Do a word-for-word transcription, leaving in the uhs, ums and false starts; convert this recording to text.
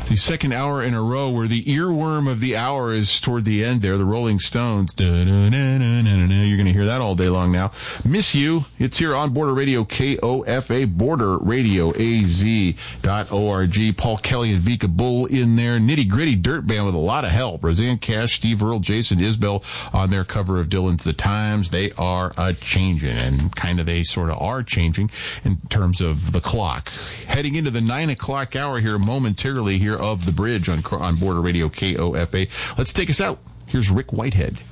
The second hour in a row where the earworm of the hour is toward the end there. The Rolling Stones. You're going to hear that all day long now. Miss You. It's here on Border Radio K O F A, Border Radio A Z dot org. Paul Kelly and Vika Bull in there. Nitty Gritty Dirt Band with a lot of help. Roseanne Cash, Steve Earle, Jason Isbell on their cover of Dylan's The Times. They are a-changing, and kind of they sort of are changing in terms of the clock. Heading into the nine o'clock hour here momentarily here of The Bridge on, on Border Radio K O F A. Let's take us out. Here's Rick Whitehead.